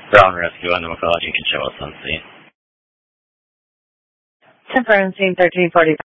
Ground rescue on the McCall, you can show us on scene. 10 Scene 1345.